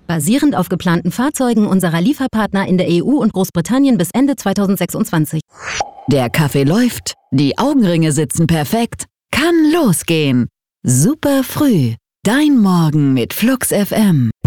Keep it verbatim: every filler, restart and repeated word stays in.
basierend auf geplanten Fahrzeugen unserer Lieferpartner in der E U und Großbritannien bis Ende zweitausendsechsundzwanzig. Der Kaffee läuft, die Augenringe sitzen perfekt, kann losgehen. Super früh, dein Morgen mit Flux F M.